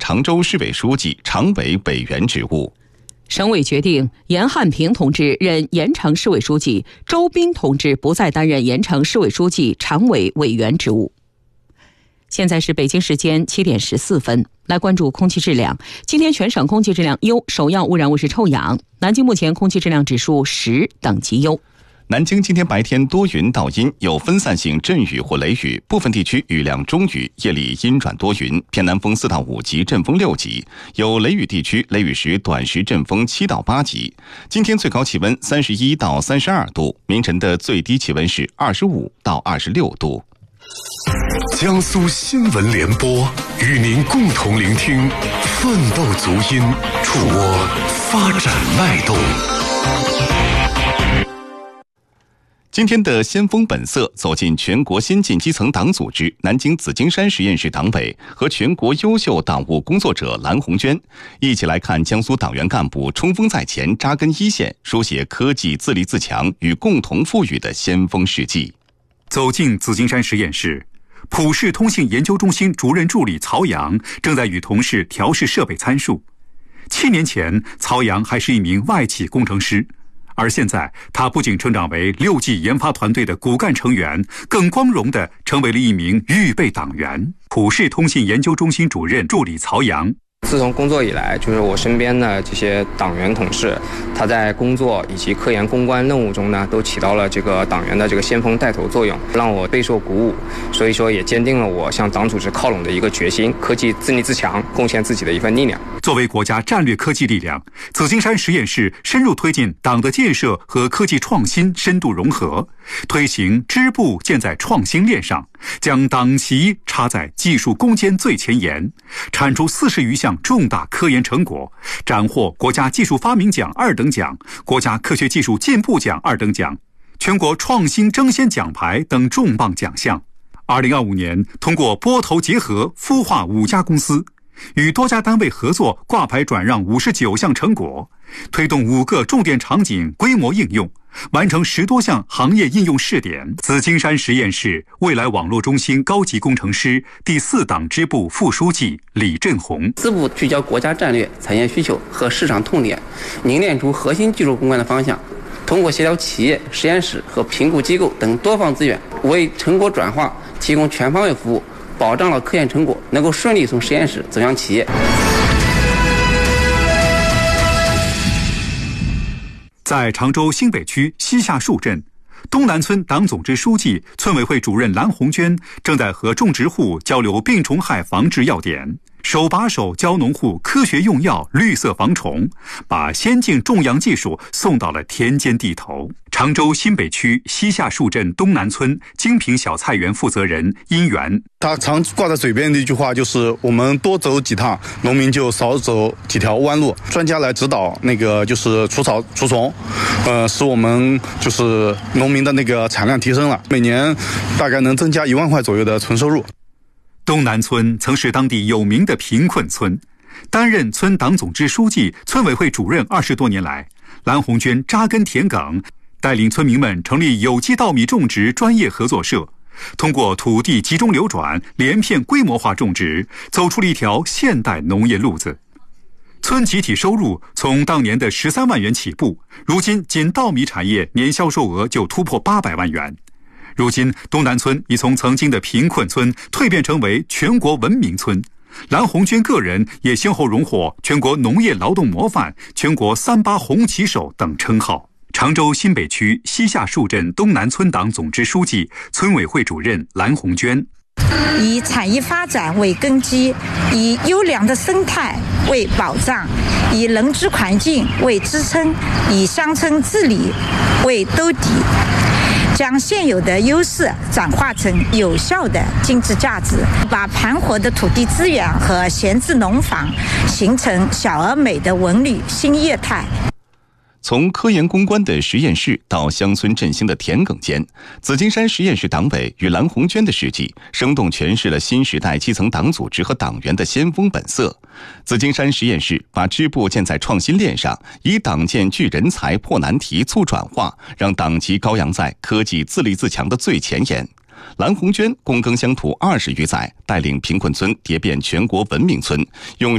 常州市委书记、常委委员职务。 省委决定严汉平同志任盐城市委书记，周斌同志不再担任盐城市委书记、常委委员职务。现在是北京时间7点14分，来关注空气质量。今天全省空气质量优，首要污染物是臭氧。南京目前空气质量指数10，等级优。 南京今天白天多云到阴，有分散性阵雨或雷雨，部分地区雨量中雨，夜里阴转多云，偏南风4到5级，阵风6级，有雷雨地区雷雨时短时阵风7到8级。今天最高气温31到32度，明晨的最低气温是25到26度。 江苏新闻联播与您共同聆听奋斗足音，触摸发展脉动。 今天的先锋本色走进全国先进基层党组织南京紫金山实验室党委和全国优秀党务工作者蓝红娟，一起来看江苏党员干部冲锋在前、扎根一线，书写科技自立自强与共同富裕的先锋事迹。 走进紫金山实验室，普世通信研究中心主任助理曹阳正在与同事调试设备参数。7年前，曹阳还是一名外企工程师，而现在他不仅成长为6G 研发团队的骨干成员，更光荣地成为了一名预备党员。普世通信研究中心主任助理曹阳， 自从工作以来，就是我身边的这些党员同事，他在工作以及科研攻关任务中呢，都起到了这个党员的这个先锋带头作用，让我备受鼓舞。所以说，也坚定了我向党组织靠拢的一个决心，科技自立自强，贡献自己的一份力量。 作为国家战略科技力量，紫金山实验室深入推进党的建设和科技创新深度融合，推行支部建在创新链上，将党旗插在技术攻坚最前沿，产出40余项重大科研成果，斩获国家技术发明奖2等奖、国家科学技术进步奖2等奖、全国创新争先奖牌等重磅奖项。2025年，通过拨头结合孵化5家公司，与多家单位合作挂牌转让59项成果，推动5个重点场景规模应用，完成10多项行业应用试点。紫金山实验室未来网络中心高级工程师、第4党支部副书记李振宏， 支部聚焦国家战略、产业需求和市场痛点，凝练出核心技术攻关的方向，通过协调企业、实验室和评估机构等多方资源，为成果转化提供全方位服务，保障了科研成果能够顺利从实验室走向企业。 在常州新北区西夏树镇，东南村党总支书记、村委会主任蓝红娟正在和种植户交流病虫害防治要点，手把手教农户科学用药、绿色防虫，把先进种养技术送到了田间地头。常州新北区西夏树镇东南村精品小菜园负责人殷元， 他常挂在嘴边的一句话就是我们多走几趟，农民就少走几条弯路。专家来指导就是除草除虫，使我们就是农民的产量提升了，每年大概能增加1万块左右的纯收入。 东南村曾是当地有名的贫困村，担任村党总支书记、村委会主任20多年来，蓝红娟扎根田埂，带领村民们成立有机稻米种植专业合作社，通过土地集中流转、连片规模化种植，走出了一条现代农业路子。村集体收入从当年的13万元起步，如今仅稻米产业年销售额就突破800万元。如今，东南村已从曾经的贫困村蜕变成为全国文明村。蓝红娟个人也先后荣获全国农业劳动模范、全国38红旗手等称号。常州新北区西夏树镇东南村党总支书记、村委会主任蓝红娟， 以产业发展为根基，以优良的生态为保障，以人居环境为支撑，以乡村治理为兜底，将现有的优势转化成有效的经济价值，把盘活的土地资源和闲置农房形成小而美的文旅新业态。 从科研攻关的实验室到乡村振兴的田埂间，紫金山实验室党委与蓝红娟的事迹，生动诠释了新时代基层党组织和党员的先锋本色。紫金山实验室把支部建在创新链上，以党建聚人才、破难题、促转化，让党旗高扬在科技自立自强的最前沿。蓝红娟躬耕乡土20余载，带领贫困村蝶变全国文明村，用